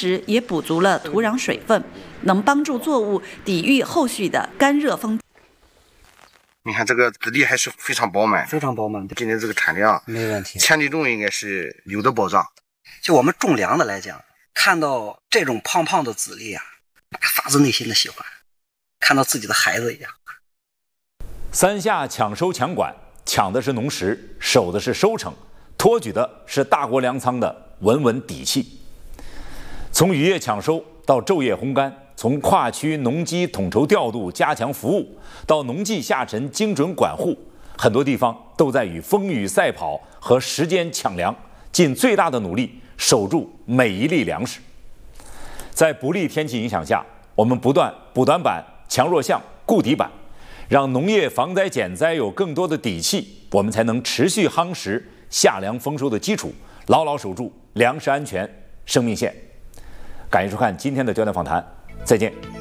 时也补足了土壤水分，能帮助作物抵御后续的干热风。 你看这个籽粒还是非常饱满， 非常饱满。 今年这个产量没问题， 前期种应该是有的保障。 就我们种粮的来讲，看到这种胖胖的籽粒啊，发自内心的喜欢，看到自己的孩子一样。 三下抢收抢管，抢的是农时，守的是收成，托举的是大国粮仓的稳稳底气。从雨夜抢收到昼夜烘干，从跨区农机统筹调度加强服务，到农技下沉精准管护，很多地方都在与风雨赛跑和时间抢粮，尽最大的努力守住每一粒粮食。在不利天气影响下，我们不断补短板、强弱项、固底板，让农业防灾减灾有更多的底气，我们才能持续夯实夏粮丰收的基础，牢牢守住粮食安全生命线。感谢收看今天的焦点访谈，再见。